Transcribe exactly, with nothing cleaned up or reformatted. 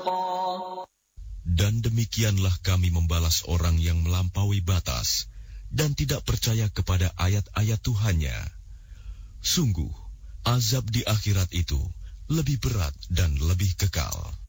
Dan demikianlah kami membalas orang yang melampaui batas dan tidak percaya kepada ayat-ayat Tuhannya. Sungguh, azab di akhirat itu lebih berat dan lebih kekal.